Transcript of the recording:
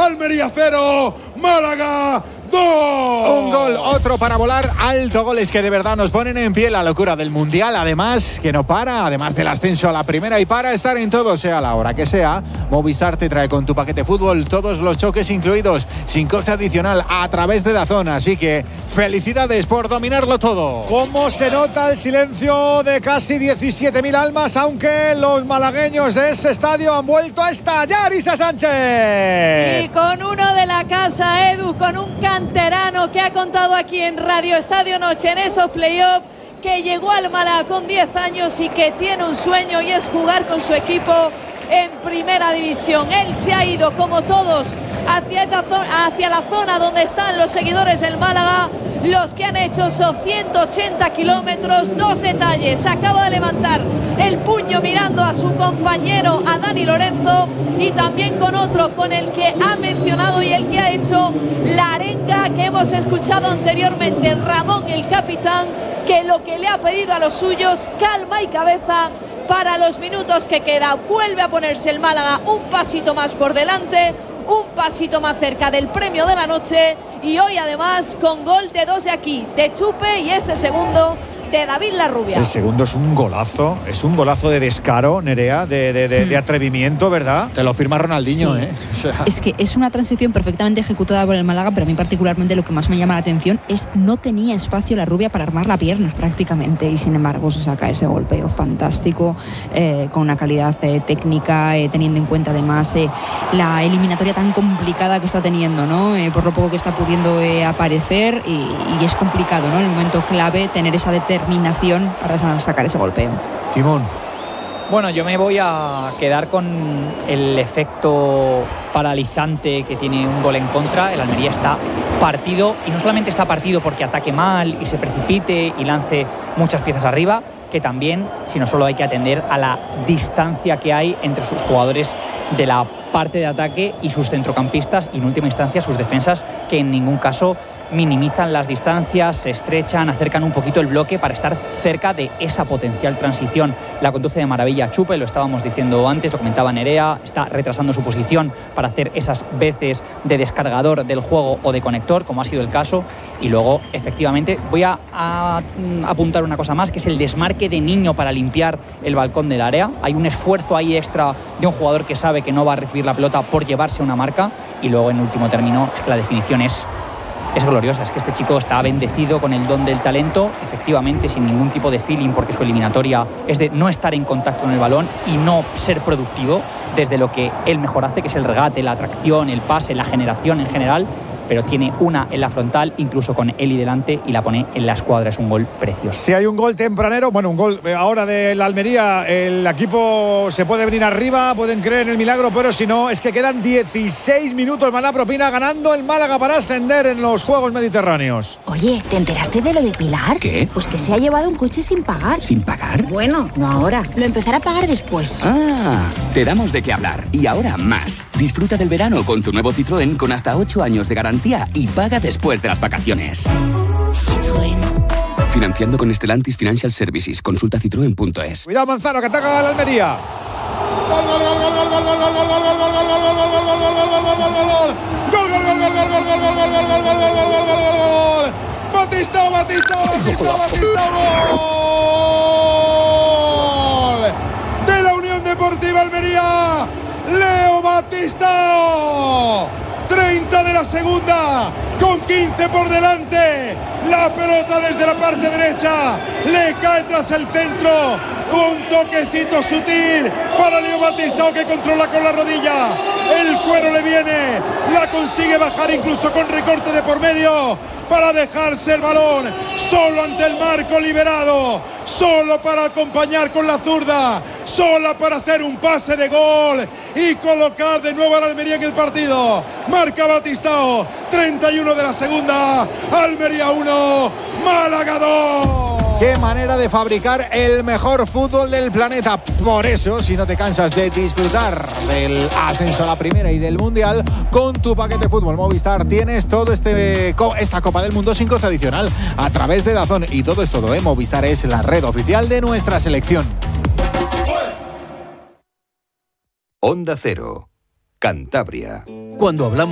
Almería 0, Málaga 2. Un gol, otro para volar alto. Goles que de verdad nos ponen en pie. La locura del Mundial, además, que no para. Además del ascenso a la primera. Y para estar en todo, sea la hora que sea, Movistar te trae con tu paquete fútbol todos los choques incluidos, sin coste adicional, a través de DAZN. Así que felicidades por dominarlo todo. ¿Cómo se nota el silencio de casi 17.000 almas? Aunque los malagueños de ese estadio han vuelto a estallar. Isa Sánchez. Y con uno de la casa, Edu, con un canterano que ha contado aquí en Radio Estadio Noche en estos playoffs, que llegó al Málaga con 10 años y que tiene un sueño, y es jugar con su equipo en primera división. Él se ha ido, como todos, hacia la zona donde están los seguidores del Málaga, los que han hecho esos 180 kilómetros. Dos detalles: acaba de levantar el puño mirando a su compañero, a Dani Lorenzo, y también con otro con el que ha mencionado y el que ha hecho la arenga que hemos escuchado anteriormente, Ramón, el capitán, que lo que le ha pedido a los suyos: calma y cabeza para los minutos que queda. Vuelve a ponerse el Málaga un pasito más por delante, un pasito más cerca del premio de la noche, y hoy además con gol de dos de aquí, de Chupe, y este segundo de David Larrubia. El segundo es un golazo de descaro, Nerea, de atrevimiento, ¿verdad? Te lo firma Ronaldinho, sí. O sea, es que es una transición perfectamente ejecutada por el Málaga, pero a mí particularmente lo que más me llama la atención es no tenía espacio Larrubia para armar la pierna prácticamente, y sin embargo se saca ese golpeo fantástico, con una calidad técnica, teniendo en cuenta además la eliminatoria tan complicada que está teniendo, ¿no? Por lo poco que está pudiendo aparecer, y es complicado, ¿no? En el momento clave tener esa determinación para sacar ese golpeo. Timón. Bueno, yo me voy a quedar con el efecto paralizante que tiene un gol en contra. El Almería está partido, y no solamente está partido porque ataque mal y se precipite y lance muchas piezas arriba, que también, sino solo hay que atender a la distancia que hay entre sus jugadores de la parte de ataque y sus centrocampistas, y en última instancia sus defensas, que en ningún caso minimizan las distancias, se estrechan, acercan un poquito el bloque para estar cerca de esa potencial transición. La conduce de maravilla Chupe, lo estábamos diciendo antes, lo comentaba Nerea, está retrasando su posición para hacer esas veces de descargador del juego o de conector, como ha sido el caso. Y luego, efectivamente, voy a apuntar una cosa más, que es el desmarque de Niño para limpiar el balcón del área. Hay un esfuerzo ahí extra de un jugador que sabe que no va a recibir la pelota por llevarse una marca. Y luego, en último término, es que la definición es gloriosa. Es que este chico está bendecido con el don del talento, efectivamente sin ningún tipo de feeling, porque su eliminatoria es de no estar en contacto con el balón y no ser productivo desde lo que él mejor hace, que es el regate, la atracción, el pase, la generación en general. Pero tiene una en la frontal, incluso con Eli delante, y la pone en la escuadra. Es un gol precioso. Si hay un gol tempranero, bueno, un gol ahora de la Almería, el equipo se puede venir arriba, pueden creer en el milagro, pero si no, es que quedan 16 minutos. Maná propina, ganando el Málaga para ascender en los Juegos Mediterráneos. Oye, ¿te enteraste de lo de Pilar? ¿Qué? Pues que se ha llevado un coche sin pagar. ¿Sin pagar? Bueno, no ahora. Lo empezará a pagar después. Ah, te damos de qué hablar. Y ahora más. Disfruta del verano con tu nuevo Citroën con hasta 8 años de garantía y paga después de las vacaciones. Citroën. Financiando con Stellantis Financial Services. Consulta citroen.es. Cuidado Manzano, que ataca a la Almería. Batistao, gol de la Unión Deportiva Almería, Leo Batistao. 30 de la segunda, con 15 por delante. La pelota desde la parte derecha le cae tras el centro. Un toquecito sutil para Leo Batistao, que controla con la rodilla. El cuero le viene, la consigue bajar incluso con recorte de por medio para dejarse el balón solo ante el marco liberado, solo para acompañar con la zurda, sola para hacer un pase de gol y colocar de nuevo a la Almería en el partido. Marca Batistao, 31 de la segunda, Almería 1, Málaga 2. Qué manera de fabricar el mejor fútbol del planeta. Por eso, si no te cansas de disfrutar del ascenso a la primera y del Mundial, con tu paquete fútbol Movistar tienes todo esta Copa del Mundo sin coste adicional a través de DAZN. Y todo es todo, ¿eh? Movistar es la red oficial de nuestra selección. Onda Cero, Cantabria. Cuando hablamos